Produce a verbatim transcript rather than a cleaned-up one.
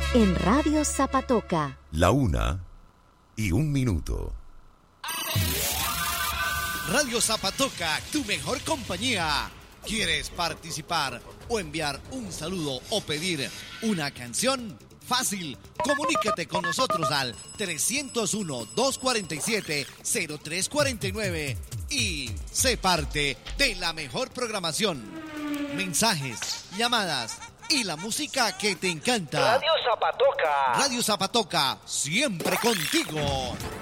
en Radio Zapatoca. La una y un minuto. Radio Zapatoca, tu mejor compañía. ¿Quieres participar o enviar un saludo o pedir una canción? Fácil, comunícate con nosotros al trescientos uno, doscientos cuarenta y siete, cero tres cuarenta y nueve y sé parte de la mejor programación. Mensajes, llamadas y la música que te encanta. Radio Zapatoca. Radio Zapatoca, siempre contigo.